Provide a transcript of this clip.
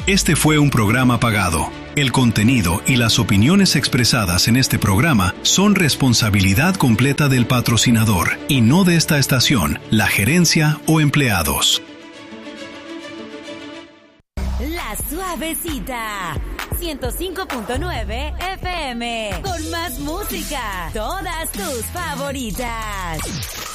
Este fue un programa pagado. El contenido y las opiniones expresadas en este programa son responsabilidad completa del patrocinador y no de esta estación, la gerencia o empleados. La Suavecita 105.9 FM con más música, todas tus favoritas.